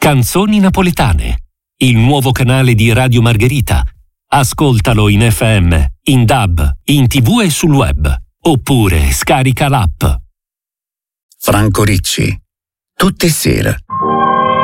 Canzoni napoletane, il nuovo canale di Radio Margherita. Ascoltalo in FM, in DAB, in TV e sul web. Oppure scarica l'app. Franco Ricci. Tutte sera,